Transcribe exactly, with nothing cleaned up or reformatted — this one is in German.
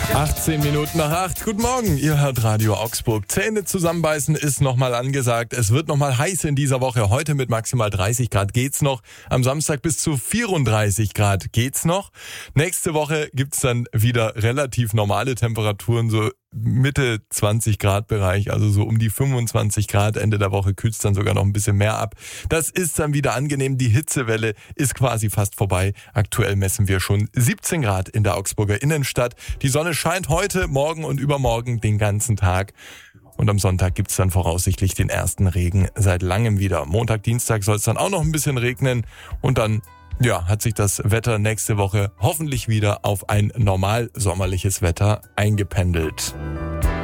achtzehn Minuten nach acht. Guten Morgen, ihr hört Radio Augsburg. Zähne zusammenbeißen ist nochmal angesagt. Es wird nochmal heiß in dieser Woche. Heute mit maximal dreißig Grad geht's noch. Am Samstag bis zu vierunddreißig Grad geht's noch. Nächste Woche gibt's dann wieder relativ normale Temperaturen, so Mitte zwanzig Grad Bereich, also so um die fünfundzwanzig Grad. Ende der Woche kühlt's dann sogar noch ein bisschen mehr ab. Das ist dann wieder angenehm. Die Hitzewelle ist quasi fast vorbei. Aktuell messen wir schon siebzehn Grad in der Augsburger Innenstadt. Die Sonne scheint heute, morgen und übermorgen den ganzen Tag. Und am Sonntag gibt's dann voraussichtlich den ersten Regen seit langem wieder. Montag, Dienstag soll es dann auch noch ein bisschen regnen. Und dann ja, hat sich das Wetter nächste Woche hoffentlich wieder auf ein normal sommerliches Wetter eingependelt.